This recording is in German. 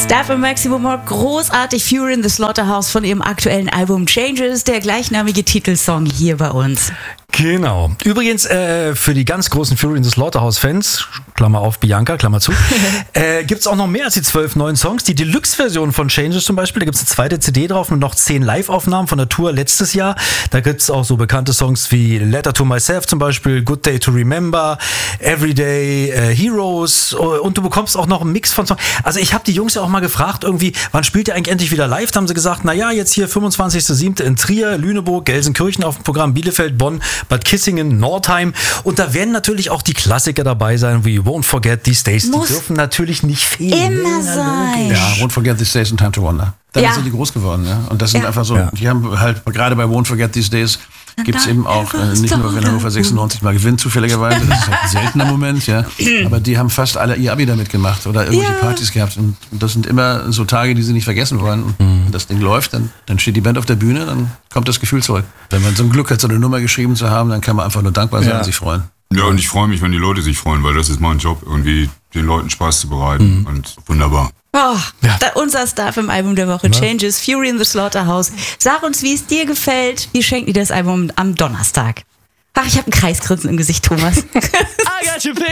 Staff im Maximum Rock, großartig. Fury in the Slaughterhouse von ihrem aktuellen Album Changes, der gleichnamige Titelsong hier bei uns. Genau. Übrigens, für die ganz großen Fury in the Slaughterhouse-Fans, Klammer auf Bianca, Klammer zu, gibt's auch noch mehr als die 12 neuen Songs. Die Deluxe-Version von Changes zum Beispiel, da gibt's eine zweite CD drauf und noch 10 Live-Aufnahmen von der Tour letztes Jahr. Da gibt's auch so bekannte Songs wie Letter to Myself zum Beispiel, Good Day to Remember, Everyday, Heroes, und du bekommst auch noch einen Mix von Songs. Also ich habe die Jungs ja auch mal gefragt irgendwie, wann spielt ihr eigentlich endlich wieder live? Da haben sie gesagt, naja, jetzt hier 25.07. in Trier, Lüneburg, Gelsenkirchen auf dem Programm, Bielefeld, Bonn, Bad Kissingen, Nordheim. Und da werden natürlich auch die Klassiker dabei sein, wie Won't Forget These Days. Die dürfen natürlich nicht fehlen. Immer sein. Ja, Won't Forget These Days und Time to Wonder. Damit sind die groß geworden. Ja? Und das sind einfach so, die haben halt, gerade bei Won't Forget These Days, gibt es eben auch, nicht nur wenn Hannover 96 mal gewinnt, zufälligerweise, das ist halt ein seltener Moment, ja. Aber die haben fast alle ihr Abi damit gemacht oder irgendwelche Partys gehabt. Und das sind immer so Tage, die sie nicht vergessen wollen. Und wenn das Ding läuft, dann steht die Band auf der Bühne, dann kommt das Gefühl zurück. Wenn man so ein Glück hat, so eine Nummer geschrieben zu haben, dann kann man einfach nur dankbar sein und sich freuen. Ja, und ich freue mich, wenn die Leute sich freuen, weil das ist mein Job, irgendwie den Leuten Spaß zu bereiten. Und wunderbar. Oh, unser Stuff im Album der Woche, Changes, Fury in the Slaughterhouse. Sag uns, wie es dir gefällt. Wir schenken dir das Album am Donnerstag. Ach, ich habe ein Kreisgrinsen im Gesicht, Thomas. I got your